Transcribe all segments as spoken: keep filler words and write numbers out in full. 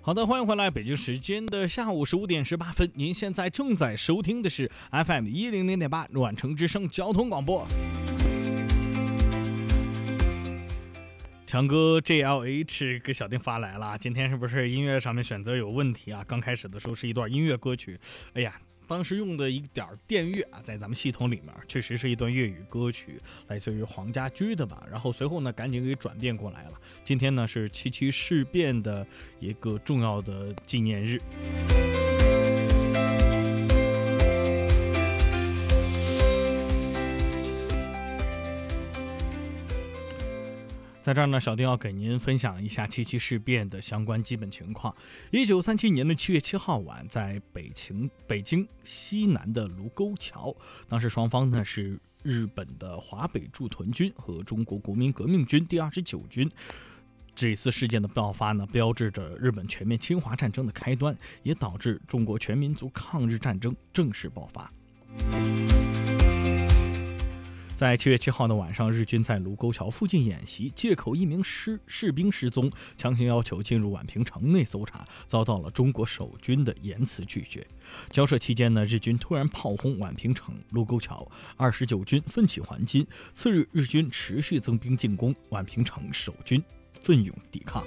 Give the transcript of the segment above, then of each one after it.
好的，欢迎回来，北京时间的下午十五点十八分，您现在正在收听的是 F M 一零零点八暖城之声交通广播。强哥 J L H 给小丁发来了，今天是不是音乐上面选择有问题啊？刚开始的时候是一段音乐歌曲，哎呀，当时用的一点电乐啊，在咱们系统里面确实是一段粤语歌曲，来自于黄家驹的吧。然后随后呢，赶紧给转变过来了。今天呢是七七事变的一个重要的纪念日。在这儿呢，小丁要给您分享一下七七事变的相关基本情况。一九三七年的七月七号晚，在北京北京西南的卢沟桥，当时双方呢是日本的华北驻屯军和中国国民革命军第二十九军。这次事件的爆发呢，标志着日本全面侵华战争的开端，也导致中国全民族抗日战争正式爆发。在七月七号的晚上，日军在卢沟桥附近演习，借口一名士士兵失踪，强行要求进入宛平城内搜查，遭到了中国守军的严词拒绝。交涉期间呢，日军突然炮轰宛平城、卢沟桥，二十九军奋起还击。次日，日军持续增兵进攻宛平城，守军奋勇抵抗。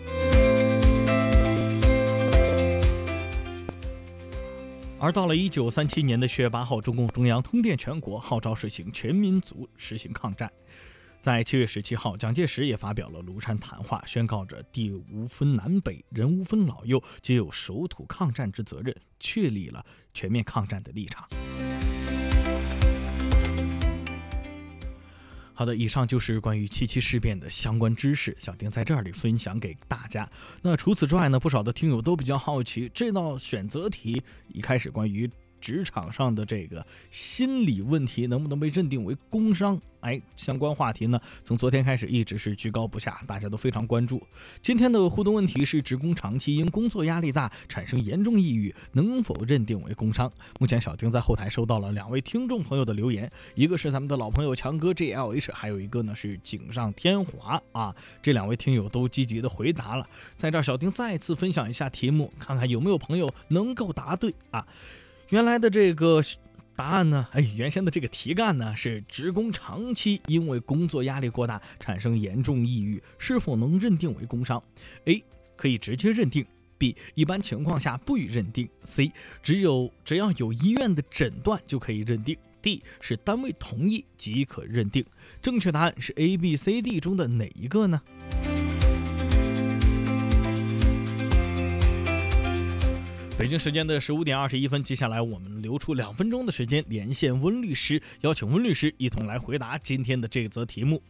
而到了一九三七年的七月八号，中共中央通电全国，号召实行全民族实行抗战。在七月十七号，蒋介石也发表了庐山谈话，宣告着地无分南北，人无分老幼，皆有守土抗战之责任，确立了全面抗战的立场。好的，以上就是关于七七事变的相关知识，小丁在这里分享给大家。那除此之外呢，不少的听友都比较好奇，这道选择题一开始关于职场上的这个心理问题能不能被认定为工伤，哎，相关话题呢，从昨天开始一直是居高不下，大家都非常关注。今天的互动问题是：职工长期因工作压力大产生严重抑郁，能否认定为工伤？目前小丁在后台收到了两位听众朋友的留言，一个是咱们的老朋友强哥 J L H， 还有一个呢是井上天华啊。这两位听友都积极的回答了，在这儿小丁再次分享一下题目，看看有没有朋友能够答对啊。原来的这个答案呢，哎，原先的这个题干呢是职工长期因为工作压力过大产生严重抑郁，是否能认定为工伤？ A 可以直接认定， B 一般情况下不予认定， C 只有只要有医院的诊断就可以认定， D 是单位同意即可认定。正确答案是 A、B、C、D 中的哪一个呢？北京时间的十五点二十一分，接下来我们留出两分钟的时间，连线温律师，邀请温律师一同来回答今天的这则题目。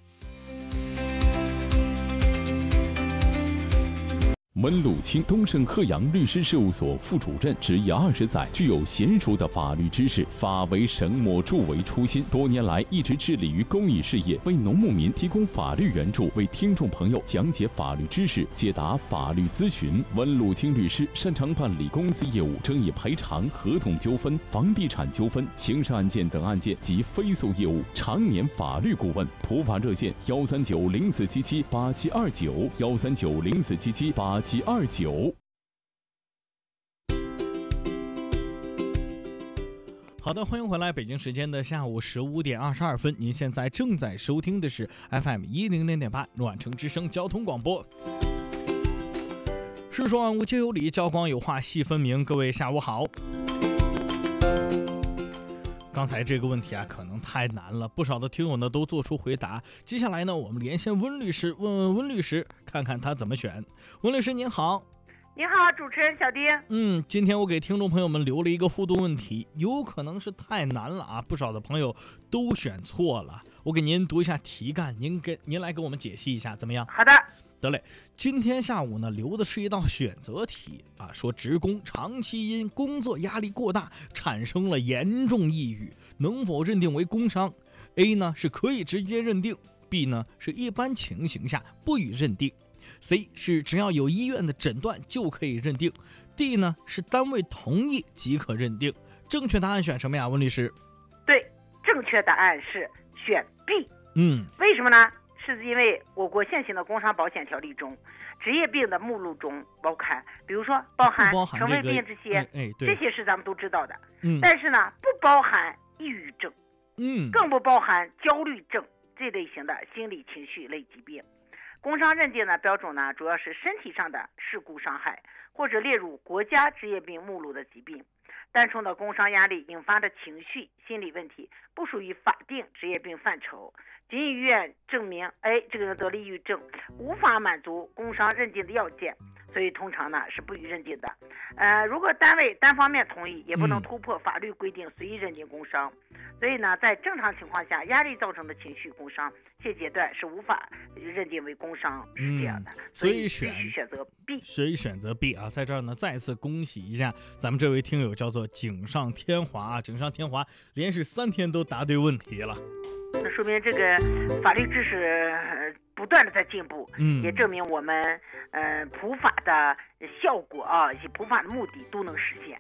温鲁清东盛鹤阳律师事务所副主任，执业二十载，具有娴熟的法律知识，法为神魔，助为初心。多年来一直致力于公益事业，为农牧民提供法律援助，为听众朋友讲解法律知识，解答法律咨询。温鲁清律师擅长办理公司业务、争议赔偿、合同纠纷、房地产纠纷、刑事案件等案件及非诉业务，常年法律顾问。普法热线：幺三九零四七七八七二九，幺三九零四七七八七二九。 好的，欢迎回来，北京时间的下午十五点二十二分，您现在正在收听的是 F M 一零零点八暖城之声交通广播。世说万物皆有理，交光有话细分明。各位下午好。刚才这个问题啊，可能太难了，不少的听友呢都做出回答。接下来呢，我们连线温律师，问问温律师，看看他怎么选。温律师您好。 您好，主持人小丁。 嗯，今天我给听众朋友们留了一个互动问题，有可能是太难了啊，不少的朋友都选错了。我给您读一下题干，您给您来给我们解析一下，怎么样？ 好的。 得嘞，今天下午呢留的是一道选择题啊，说职工长期因工作压力过大产生了严重抑郁，能否认定为工伤？ A 呢是可以直接认定， B 呢是一般情形下不予认定， C 是只要有医院的诊断就可以认定， D 呢是单位同意即可认定。正确答案选什么呀，温律师？ 对，正确答案是选 B。 嗯， 为什么呢？ 是因为我国现行的工伤保险条例中，职业病的目录中包含，比如说包含肠胃病这些， 哎哎、 这些是咱们都知道的。 嗯， 但是呢，不包含抑郁症， 嗯， 更不包含焦虑症这类型的心理情绪类疾病。工伤认定的标准呢，主要是身体上的事故伤害，或者列入国家职业病目录的疾病。单纯的工伤压力引发的情绪心理问题不属于法定职业病范畴，仅医院证明哎这个人得了抑郁症，无法满足工伤认定的要件，所以通常呢是不予认定的。呃，如果单位单方面同意，也不能突破法律规定随意认定工伤。嗯、所以呢，在正常情况下，压力造成的情绪工伤现阶段是无法认定为工伤，是这样的。 嗯、 所以选必须选择 B， 所以选择 B 啊，在这儿呢再次恭喜一下咱们这位听友，叫做锦上添华啊，锦上添华连续三天都答对问题了。 那说明这个法律知识不断的在进步， 嗯， 也证明我们呃普法的效果啊，以及普法的目的都能实现。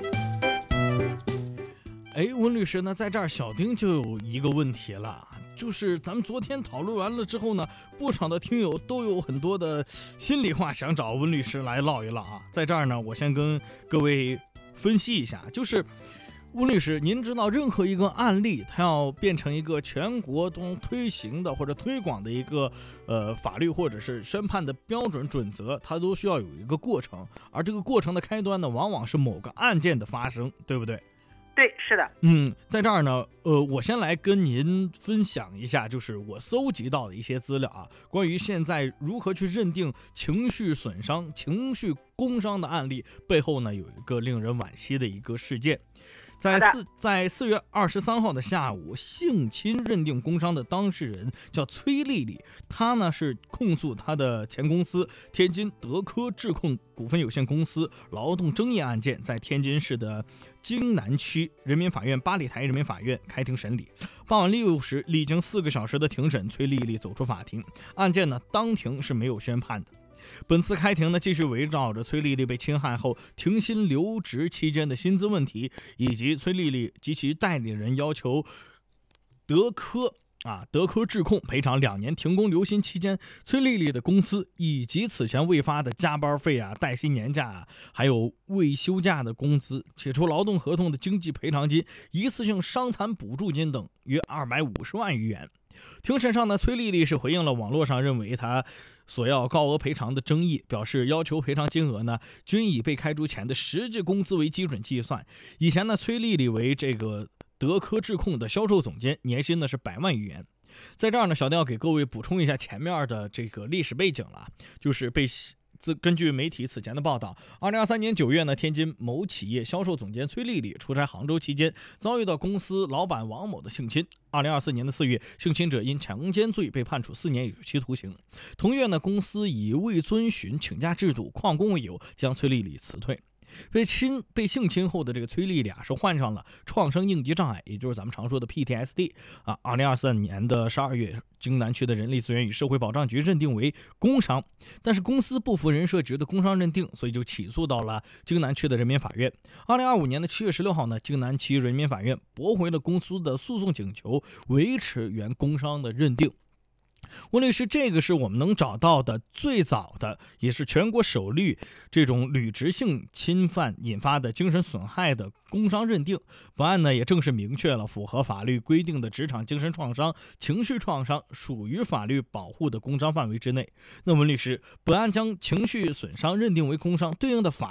哎，温律师呢，在这儿小丁就有一个问题了，就是咱们昨天讨论完了之后呢，不少的听友都有很多的心里话想找温律师来唠一唠啊。在这儿呢，我先跟各位分析一下，就是温律师，您知道任何一个案例，它要变成一个全国都推行的或者推广的一个呃法律或者是宣判的标准准则，它都需要有一个过程，而这个过程的开端呢，往往是某个案件的发生，对不对？ 对，是的。 嗯，在这儿呢，呃，我先来跟您分享一下，就是我搜集到的一些资料啊，关于现在如何去认定情绪损伤、情绪工伤的案例背后呢，有一个令人惋惜的一个事件。在四在四月二十三号的下午，性侵认定工伤的当事人叫崔丽丽，她呢是控诉她的前公司天津德科智控股份有限公司劳动争议案件在天津市的京南区人民法院八里台人民法院开庭审理。傍晚六时，历经四个小时的庭审，崔丽丽走出法庭，案件呢当庭是没有宣判的。本次开庭呢，继续围绕着崔丽丽被侵害后停薪留职期间的薪资问题，以及崔丽丽及其代理人要求德科啊德科智控赔偿两年停工留薪期间崔丽丽的工资，以及此前未发的加班费啊、带薪年假啊，还有未休假的工资、解除劳动合同的经济赔偿金、一次性伤残补助金等约二百五十万余元。庭审上呢，崔丽丽是回应了网络上认为她索要高额赔偿的争议，表示要求赔偿金额呢均以被开除前的实际工资为基准计算。以前呢，崔丽丽为这个德科智控的销售总监，年薪呢是百万余元。在这儿呢，小丁要给各位补充一下前面的这个历史背景了，就是被自根据媒体此前的报道，二零二三年九月呢，天津某企业销售总监崔丽丽出差杭州期间，遭遇到公司老板王某的性侵。二零二四年的四月，性侵者因强奸罪被判处四年有期徒刑。同月呢，公司以未遵循请假制度旷工为由，将崔丽丽辞退。被侵被性侵后的这个崔丽丽啊，是患上了创伤应激障碍，也就是咱们常说的 P T S D 啊。二零二四年的十二月，京南区的人力资源与社会保障局认定为工伤，但是公司不服人社局的工伤认定，所以就起诉到了京南区的人民法院。二零二五年的七月十六号呢，京南区人民法院驳回了公司的诉讼请求，维持原工伤的认定。温律师，这个是我们能找到的最早的，也是全国首例这种履职性侵犯引发的精神损害的工伤认定。本案呢，也正是明确了符合法律规定的职场精神创伤、情绪创伤属于法律保护的工伤范围之内。那温律师，本案将情绪损伤认定为工伤，对应的法